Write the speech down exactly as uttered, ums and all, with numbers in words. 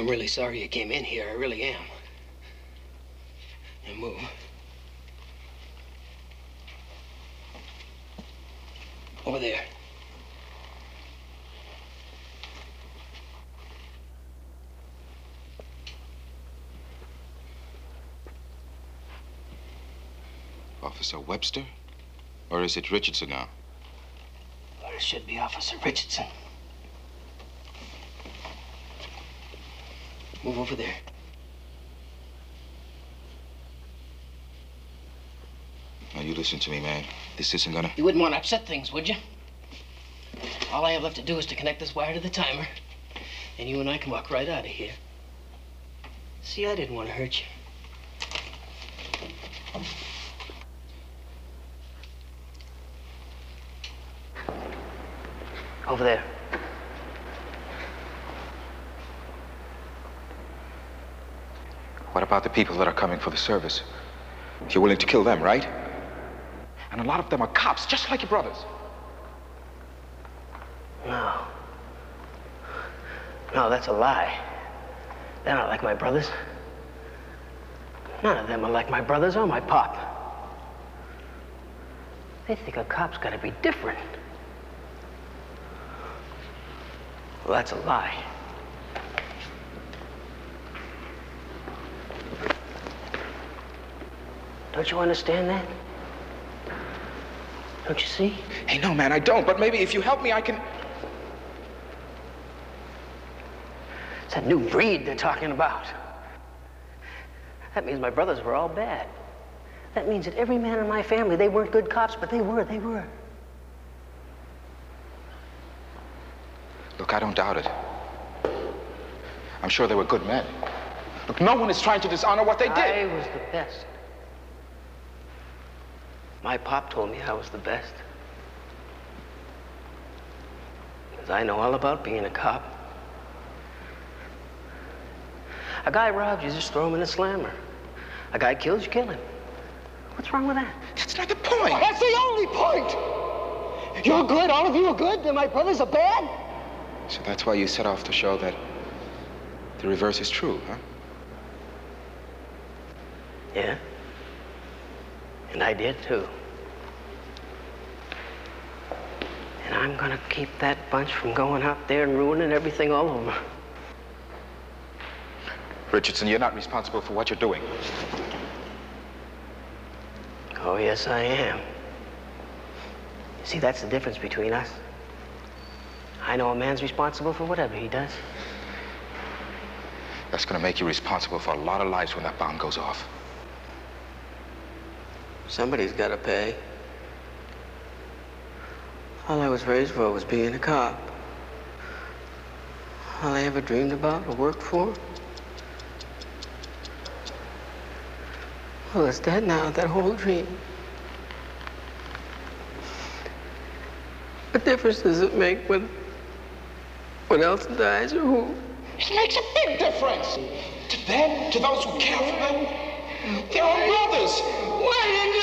I'm really sorry you came in here. I really am. Now move. Over there. Officer Webster? Or is it Richardson now? Well, it should be Officer Richardson. Move over there. Now, you listen to me, man. This isn't gonna... You wouldn't want to upset things, would you? All I have left to do is to connect this wire to the timer, and you and I can walk right out of here. See, I didn't want to hurt you. Over there. What about the people that are coming for the service? You're willing to kill them, right? And a lot of them are cops, just like your brothers. No. No, that's a lie. They're not like my brothers. None of them are like my brothers or my pop. They think a cop's gotta be different. Well, that's a lie. Don't you understand that? Don't you see? Hey, no, man, I don't. But maybe if you help me, I can... It's that new breed they're talking about. That means my brothers were all bad. That means that every man in my family, they weren't good cops, but they were, they were. Look, I don't doubt it. I'm sure they were good men. Look, no one is trying to dishonor what they did. I was the best. My pop told me I was the best. Because I know all about being a cop. A guy robs you, just throw him in a slammer. A guy kills, you kill him. What's wrong with that? That's not the point. That's the only point. You're good, all of you are good, then my brothers are bad? So that's why you set off to show that the reverse is true, huh? Yeah. And I did, too. And I'm gonna keep that bunch from going out there and ruining everything all over. Richardson, you're not responsible for what you're doing. Oh, yes, I am. See, that's the difference between us. I know a man's responsible for whatever he does. That's gonna make you responsible for a lot of lives when that bomb goes off. Somebody's gotta pay. All I was raised for was being a cop. All I ever dreamed about or worked for. Well, it's dead now, that whole dream. What difference does it make when, when Elton dies or who? It makes a big difference. To them, to those who care for them. They're all brothers. Why didn't you